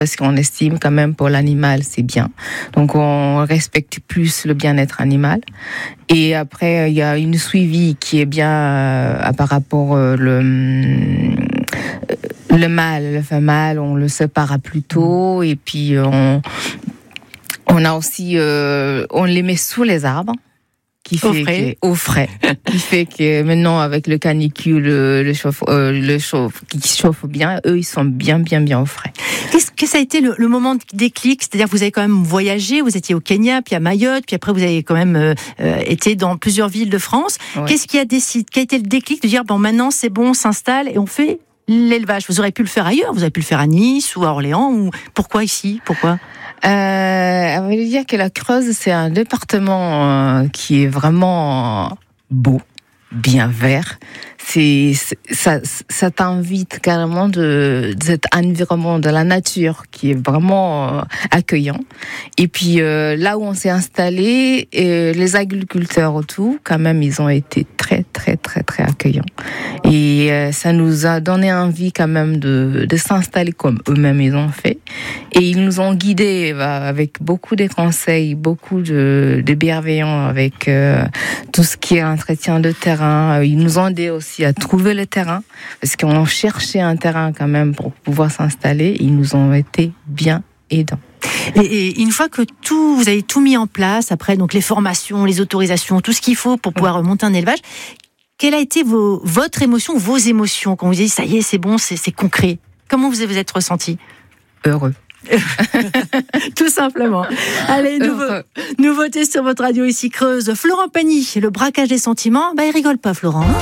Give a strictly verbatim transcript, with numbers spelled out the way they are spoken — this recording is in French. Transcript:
parce qu'on estime quand même pour l'animal, c'est bien. Donc, on respecte plus le bien-être animal. Et après, il y a une suivi qui est bien euh, par rapport euh, le le mâle, le femelle, on le sépare plus tôt. Et puis, on on a aussi, euh, on les met sous les arbres. Qui fait au frais, que, au frais qui fait que maintenant avec le canicule, le chauffe, euh, le chauffe, qui chauffe bien, eux ils sont bien, bien, bien au frais. Qu'est-ce que ça a été le, le moment de déclic ? C'est-à-dire que vous avez quand même voyagé, vous étiez au Kenya, puis à Mayotte, puis après vous avez quand même euh, été dans plusieurs villes de France. Ouais. Qu'est-ce qui a décidé, qui a été le déclic de dire bon maintenant c'est bon, on s'installe et on fait l'élevage ? Vous auriez pu le faire ailleurs, vous auriez pu le faire à Nice ou à Orléans, ou pourquoi ici ? Pourquoi ? Euh, à vrai dire que la Creuse, c'est un département euh, qui est vraiment beau, bien vert. C'est, c'est ça, ça t'invite carrément de, de cet environnement de la nature qui est vraiment euh, accueillant. Et puis euh, là où on s'est installé, et les agriculteurs autour, quand même, ils ont été très, très, très, très accueillants. Et euh, ça nous a donné envie quand même de, de s'installer comme eux-mêmes ils ont fait. Et ils nous ont guidés bah, avec beaucoup de conseils, beaucoup de, de bienveillants avec euh, tout ce qui est entretien de terrain. Ils nous ont aidés aussi à trouver le terrain, parce qu'on cherchait un terrain quand même pour pouvoir s'installer. Ils nous ont été bien aidants. Et, et une fois que tout, vous avez tout mis en place, après donc les formations, les autorisations, tout ce qu'il faut pour pouvoir monter un élevage, quelle a été vos, votre émotion, vos émotions quand vous dites ça y est, c'est bon, c'est, c'est concret ? Comment vous vous êtes ressenti ? Heureux. Tout simplement. Allez, nouveau, nouveauté sur votre radio ici Creuse. Florent Pagny, le braquage des sentiments. Bah, il rigole pas, Florent. Hein ?